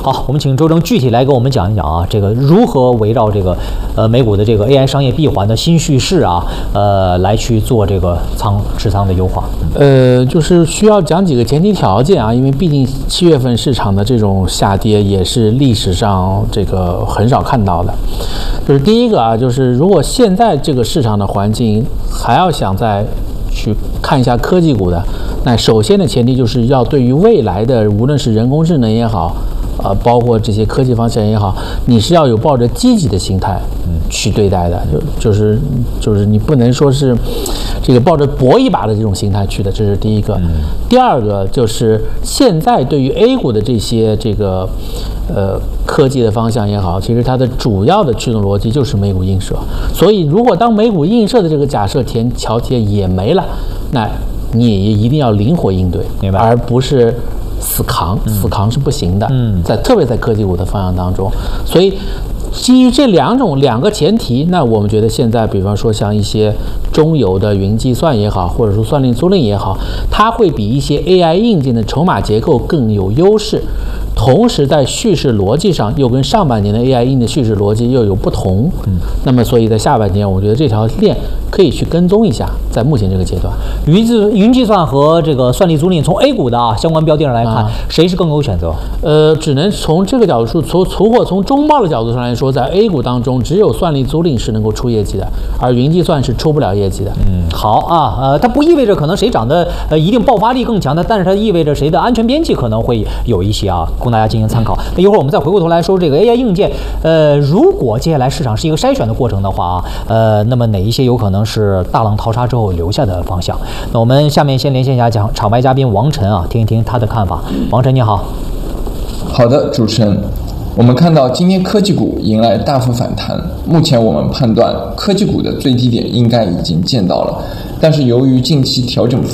好，我们请周征具体来给我们讲一讲啊，这个如何围绕这个美股的这个 AI 商业闭环的新叙事啊，来去做这个持仓的优化。 就是需要讲几个前提条件啊，因为毕竟7月份市场的这种下跌也是历史上这个很少看到的。就是第一个啊，就是如果现在这个市场的环境还要想再去看一下科技股的，那首先的前提就是要对于未来的无论是人工智能也好，包括这些科技方向也好，你是要有抱着积极的心态去对待的，就是你不能说是这个抱着搏一把的这种心态去的，这是第一个。第二个就是现在对于 A 股的这些这个科技的方向也好，其实它的主要的驱动逻辑就是美股映射，所以如果当美股映射的这个假设条件也没了，那你也一定要灵活应对， 明白？ 而不是死扛是不行的。特别在科技股的方向当中，所以基于这两个前提，那我们觉得现在比方说像一些中游的云计算也好，或者说算力租赁也好，它会比一些 AI 硬件的筹码结构更有优势，同时在叙事逻辑上又跟上半年的 AI 硬的叙事逻辑又有不同。那么所以在下半年，我觉得这条链可以去跟踪一下，在目前这个阶段， 云计算和这个算力租赁，从 A 股的相关标的上来看，谁是更有选择？ 只能从这个角度说，从中报的角度上来说，在 A 股当中，只有算力租赁是能够出业绩的，而云计算是出不了业绩的。 好啊，它不意味着可能谁涨的一定爆发力更强的，但是它意味着谁的安全边际可能会有一些啊，供大家进行参考。那一会儿我们再回过头来说这个 AI 硬件，如果接下来市场是一个筛选的过程的话啊，那么哪一些有可能是大浪淘沙之后留下的方向？那我们下面先连线一下场外嘉宾王晨啊，听一听他的看法。王晨你好。 好的，主持人。我们看到今天科技股迎来大幅反弹，目前我们判断科技股的最低点应该已经见到了，但是由于近期调整